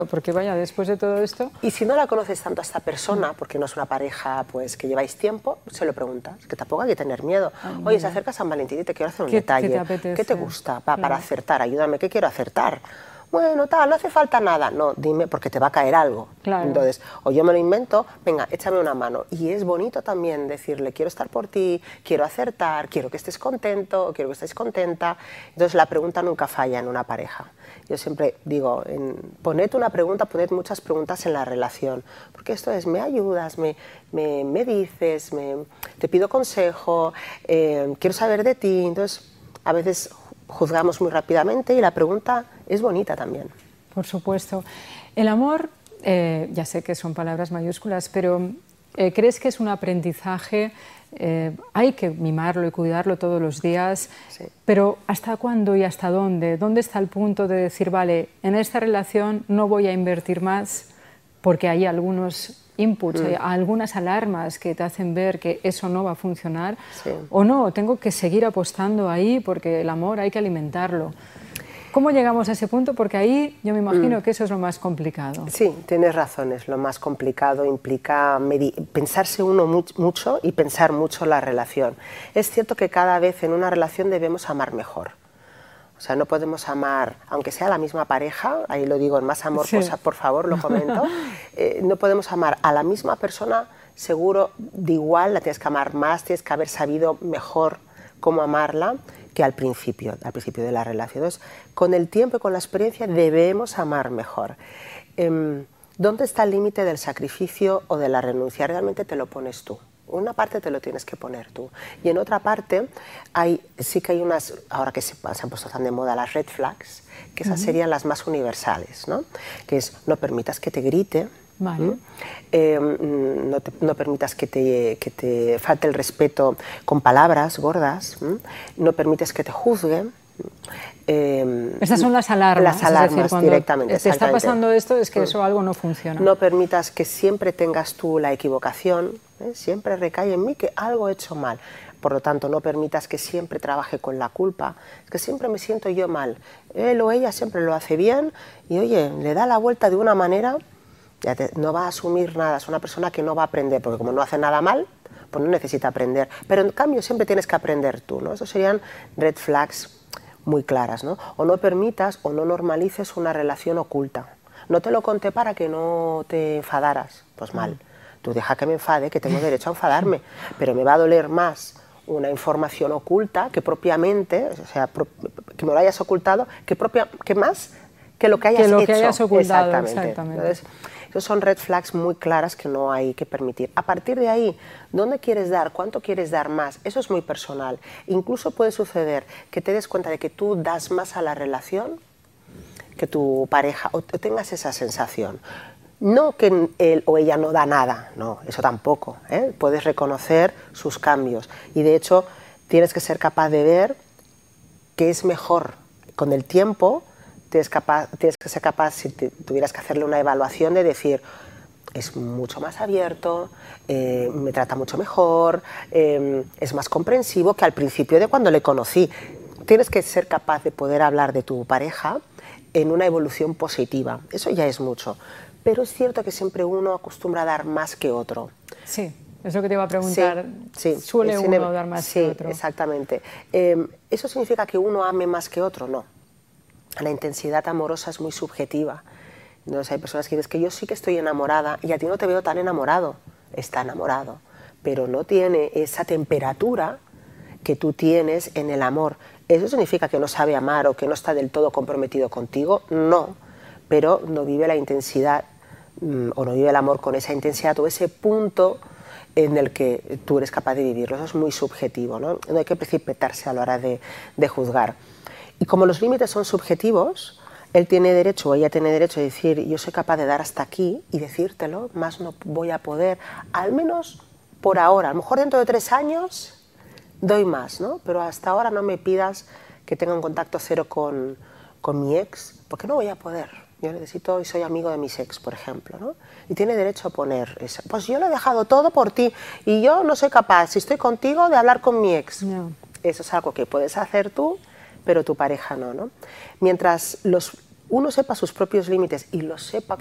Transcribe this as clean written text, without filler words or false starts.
Porque vaya, después de todo esto... Y si no la conoces tanto a esta persona, porque no es una pareja pues que lleváis tiempo, se lo preguntas, que tampoco hay que tener miedo. Oye, se acerca San Valentín y te quiero hacer un detalle. ¿Qué te gusta? Para acertar, ayúdame, ¿qué quiero acertar? Bueno, tal, no hace falta nada. No, dime, porque te va a caer algo. Claro. Entonces, o yo me lo invento, venga, échame una mano. Y es bonito también decirle, quiero estar por ti, quiero acertar, quiero que estés contento, quiero que estés contenta. Entonces, la pregunta nunca falla en una pareja. Yo siempre digo, poned una pregunta, poned muchas preguntas en la relación. Porque esto es, me ayudas, me dices, te pido consejo, quiero saber de ti. Entonces, a veces juzgamos muy rápidamente y la pregunta es bonita también. Por supuesto. El amor, ya sé que son palabras mayúsculas, pero ¿crees que es un aprendizaje? Hay que mimarlo y cuidarlo todos los días, sí. Pero ¿hasta cuándo y hasta dónde? ¿Dónde está el punto de decir, vale, en esta relación no voy a invertir más porque hay algunos inputs, hay algunas alarmas que te hacen ver que eso no va a funcionar? Sí. O no, tengo que seguir apostando ahí porque el amor hay que alimentarlo. ¿Cómo llegamos a ese punto? Porque ahí yo me imagino que eso es lo más complicado. Sí, tienes razón, es lo más complicado, implica pensarse uno mucho y pensar mucho la relación. Es cierto que cada vez en una relación debemos amar mejor. O sea, no podemos amar, aunque sea la misma pareja, ahí lo digo en Más Amor, sí. por favor, lo comento, no podemos amar a la misma persona, seguro, de igual, la tienes que amar más, tienes que haber sabido mejor cómo amarla que al principio de la relación. Entonces, con el tiempo y con la experiencia debemos amar mejor. ¿Dónde está el límite del sacrificio o de la renuncia? Realmente te lo pones tú. Una parte te lo tienes que poner tú. Y en otra parte, sí que hay unas, ahora que se han puesto tan de moda las red flags, que esas serían las más universales, ¿no? Que es, no permitas que te grite, vale. no permitas que te falte el respeto con palabras gordas, no permites que te juzguen. Estas son las alarmas. Las alarmas, es decir, cuando directamente. te está pasando esto, es que eso algo no funciona. No permitas que siempre tengas tú la equivocación, siempre recae en mí que algo he hecho mal. Por lo tanto, no permitas que siempre trabaje con la culpa, es que siempre me siento yo mal. Él o ella siempre lo hace bien y, oye, le da la vuelta de una manera, no va a asumir nada, es una persona que no va a aprender, porque como no hace nada mal, pues no necesita aprender. Pero en cambio siempre tienes que aprender tú, ¿no? Esos serían red flags muy claras, ¿no? O no permitas o no normalices una relación oculta. No te lo conté para que no te enfadaras, pues mal. Tú deja que me enfade, que tengo derecho a enfadarme, pero me va a doler más una información oculta que propiamente, o sea, que me lo hayas ocultado, que más que lo que hayas hecho. Que lo que hayas ocultado, exactamente. Entonces, esos son red flags muy claras que no hay que permitir. A partir de ahí, ¿dónde quieres dar? ¿Cuánto quieres dar más? Eso es muy personal. Incluso puede suceder que te des cuenta de que tú das más a la relación que tu pareja, o tengas esa sensación. No que él o ella no da nada, no, eso tampoco, ¿eh? Puedes reconocer sus cambios y de hecho tienes que ser capaz de ver qué es mejor. Con el tiempo tienes que ser capaz, si tuvieras que hacerle una evaluación, de decir, es mucho más abierto, me trata mucho mejor, es más comprensivo que al principio de cuando le conocí. Tienes que ser capaz de poder hablar de tu pareja en una evolución positiva, eso ya es mucho. Pero es cierto que siempre uno acostumbra a dar más que otro. Sí, es lo que te iba a preguntar. Sí, ¿Suele uno dar más que otro? Sí, exactamente. ¿Eso significa que uno ame más que otro? No. La intensidad amorosa es muy subjetiva. Entonces hay personas que dicen que yo sí que estoy enamorada y a ti no te veo tan enamorado. Está enamorado, pero no tiene esa temperatura que tú tienes en el amor. ¿Eso significa que no sabe amar o que no está del todo comprometido contigo? No, pero no vive la intensidad o no vive el amor con esa intensidad o ese punto en el que tú eres capaz de vivirlo. Eso es muy subjetivo, ¿no? No hay que precipitarse a la hora de juzgar. Y como los límites son subjetivos, él tiene derecho o ella tiene derecho a decir, yo soy capaz de dar hasta aquí y decírtelo, más no voy a poder, al menos por ahora. A lo mejor dentro de 3 años doy más, ¿no? Pero hasta ahora no me pidas que tenga un contacto cero con mi ex, porque no voy a poder. Yo necesito y soy amigo de mis ex, por ejemplo, ¿no? Y tiene derecho a poner eso. Pues yo lo he dejado todo por ti y yo no soy capaz, si estoy contigo, de hablar con mi ex. Eso es algo que puedes hacer tú, pero tu pareja no, ¿no? Mientras uno sepa sus propios límites y los sepa